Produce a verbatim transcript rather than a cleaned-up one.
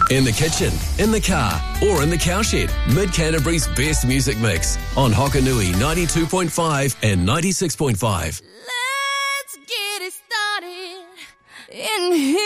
In the kitchen, in the car, or in the cowshed, Mid-Canterbury's best music mix on Hokanui ninety-two point five and ninety-six point five. Let's get it started in here.